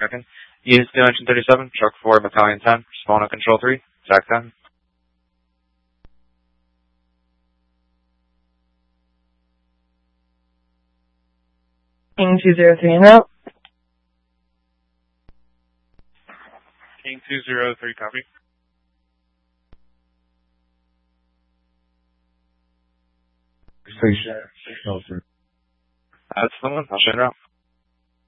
checking. Units 237, Truck 4, Battalion 10, spawn on Control 3, Attack 10. King 203 en route. King 203, copy. That's the one. I'll shoot it out.